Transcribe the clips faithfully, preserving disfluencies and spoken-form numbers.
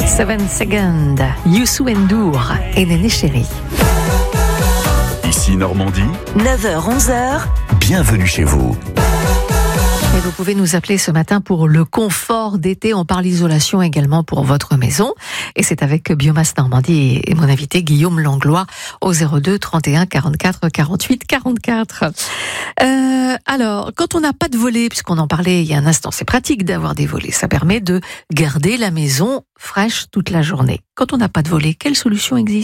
Seven Seconds, Youssou N'Dour et Néné Chéri. Ici Normandie, neuf heures onze heures. Bienvenue chez vous. Et vous pouvez nous appeler ce matin pour le confort d'été. On parle isolation également pour votre maison. Et c'est avec Biomasse Normandie et mon invité Guillaume Langlois au zéro deux trente et un quarante-quatre quarante-huit quarante-quatre. Euh, alors, quand on n'a pas de volets, puisqu'on en parlait il y a un instant, c'est pratique d'avoir des volets. Ça permet de garder la maison fraîche toute la journée. Quand on n'a pas de volets, quelle solution existe ?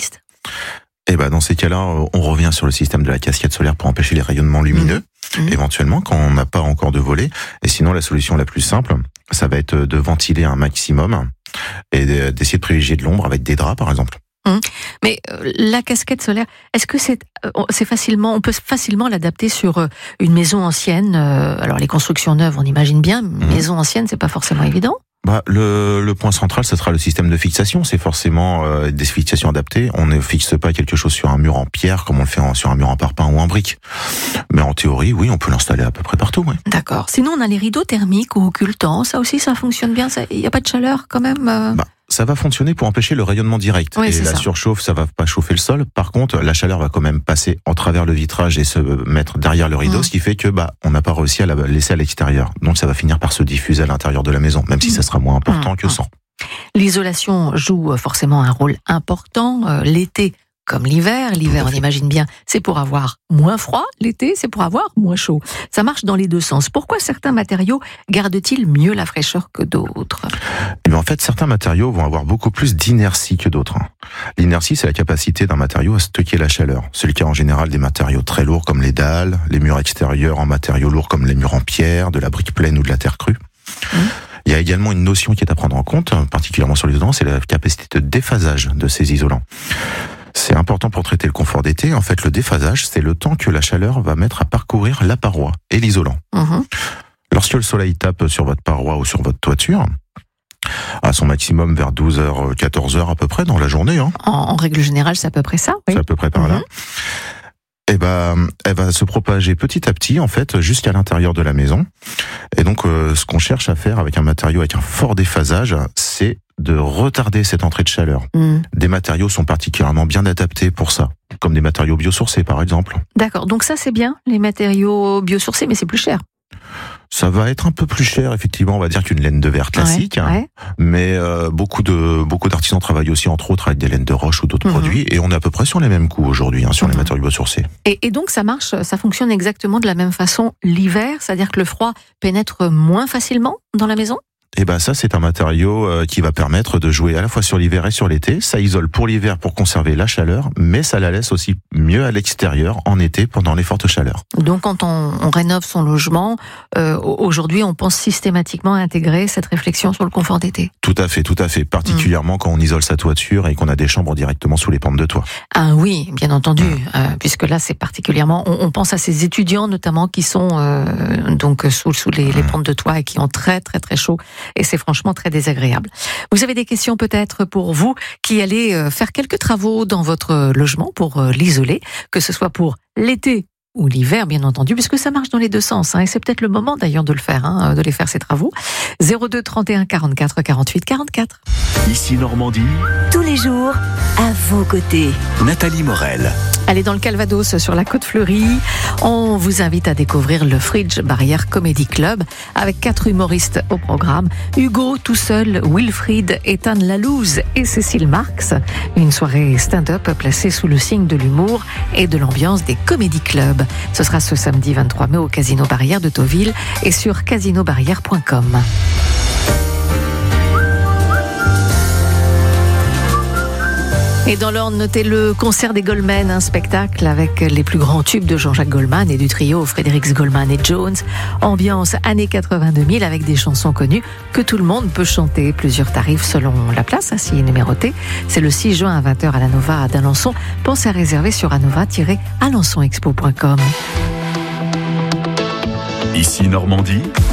Et ben dans ces cas-là, on revient sur le système de la casquette solaire pour empêcher les rayonnements lumineux, mmh. éventuellement quand on n'a pas encore de volets. Et sinon, la solution la plus simple, ça va être de ventiler un maximum et d'essayer de privilégier de l'ombre avec des draps, par exemple. Mmh. Mais euh, la casquette solaire, est-ce que c'est, euh, c'est facilement, on peut facilement l'adapter sur euh, une maison ancienne euh, Alors les constructions neuves, on imagine bien, mmh. maison ancienne, c'est pas forcément évident. Bah, le, le point central, ce sera le système de fixation. C'est forcément euh, des fixations adaptées. On ne fixe pas quelque chose sur un mur en pierre comme on le fait en, sur un mur en parpaing ou en brique. Mais en théorie, oui, on peut l'installer à peu près partout. Ouais. D'accord. Sinon, on a les rideaux thermiques ou occultants. Ça aussi, ça fonctionne bien. Il n'y a pas de chaleur quand même euh... bah, ça va fonctionner pour empêcher le rayonnement direct. Oui, et la ça. surchauffe, ça va pas chauffer le sol. Par contre, la chaleur va quand même passer en travers le vitrage et se mettre derrière le rideau, mmh. ce qui fait que bah on n'a pas réussi à la laisser à l'extérieur. Donc ça va finir par se diffuser à l'intérieur de la maison, même si ça sera moins important mmh. que sans. L'isolation joue forcément un rôle important. Euh, l'été, comme l'hiver, l'hiver on imagine bien, c'est pour avoir moins froid, l'été c'est pour avoir moins chaud. Ça marche dans les deux sens. Pourquoi certains matériaux gardent-ils mieux la fraîcheur que d'autres ? Eh bien, en fait, certains matériaux vont avoir beaucoup plus d'inertie que d'autres. L'inertie, c'est la capacité d'un matériau à stocker la chaleur. C'est le cas en général des matériaux très lourds comme les dalles, les murs extérieurs en matériaux lourds comme les murs en pierre, de la brique pleine ou de la terre crue. Mmh. Il y a également une notion qui est à prendre en compte, particulièrement sur les isolants, c'est la capacité de déphasage de ces isolants. C'est important pour traiter le confort d'été. En fait, le déphasage, c'est le temps que la chaleur va mettre à parcourir la paroi et l'isolant. Mmh. Lorsque le soleil tape sur votre paroi ou sur votre toiture, à son maximum vers douze heures, quatorze heures à peu près dans la journée. Hein. En, en règle générale, c'est à peu près ça. Oui. C'est à peu près par mmh. là. Et ben, elle va se propager petit à petit, en fait, jusqu'à l'intérieur de la maison. Et donc, euh, ce qu'on cherche à faire avec un matériau avec un fort déphasage, c'est de retarder cette entrée de chaleur. Mmh. Des matériaux sont particulièrement bien adaptés pour ça, comme des matériaux biosourcés, par exemple. D'accord, donc ça c'est bien, les matériaux biosourcés, mais c'est plus cher. Ça va être un peu plus cher, effectivement, on va dire qu'une laine de verre classique, ouais, ouais. mais euh, beaucoup de beaucoup d'artisans travaillent aussi, entre autres, avec des laines de roche ou d'autres mmh. produits, et on est à peu près sur les mêmes coûts aujourd'hui, hein, sur mmh. les matériaux biosourcés. Et, et donc ça marche, ça fonctionne exactement de la même façon l'hiver, c'est-à-dire que le froid pénètre moins facilement dans la maison ? Et ben ça, c'est un matériau euh, qui va permettre de jouer à la fois sur l'hiver et sur l'été. Ça isole pour l'hiver pour conserver la chaleur, mais ça la laisse aussi mieux à l'extérieur en été pendant les fortes chaleurs. Donc quand on, on rénove son logement, euh, aujourd'hui on pense systématiquement à intégrer cette réflexion sur le confort d'été. Tout à fait, tout à fait. Particulièrement mmh. quand on isole sa toiture et qu'on a des chambres directement sous les pentes de toit. Ah oui, bien entendu, mmh. euh, puisque là c'est particulièrement, on, on pense à ces étudiants notamment qui sont euh, donc sous, sous les, mmh. les pentes de toit et qui ont très très très chaud. Et c'est franchement très désagréable. Vous avez des questions peut-être pour vous qui allez faire quelques travaux dans votre logement pour l'isoler, que ce soit pour l'été ou l'hiver, bien entendu, puisque ça marche dans les deux sens. Hein, et c'est peut-être le moment d'ailleurs de le faire, hein, de les faire ces travaux. zéro deux trente et un quarante-quatre quarante-huit quarante-quatre. Ici Normandie. Tous les jours, à vos côtés. Nathalie Morel. Allez, dans le Calvados, sur la Côte Fleurie, on vous invite à découvrir le Fridge Barrière Comedy Club avec quatre humoristes au programme. Hugo tout seul, Wilfried, Ethan Lalouse et Cécile Marx. Une soirée stand-up placée sous le signe de l'humour et de l'ambiance des comédie clubs. Ce sera ce samedi vingt-trois mai au Casino Barrière de Tauville et sur casino barrière point com. Et dans l'Orne, notez le concert des Goldman, un spectacle avec les plus grands tubes de Jean-Jacques Goldman et du trio Frédéric Goldman et Jones. Ambiance années quatre-vingt-deux mille avec des chansons connues que tout le monde peut chanter. Plusieurs tarifs selon la place, ainsi numéroté. C'est le six juin à vingt heures à la Nova à d'Alençon. Pensez à réserver sur anova tiret alençon expo point com. Ici Normandie.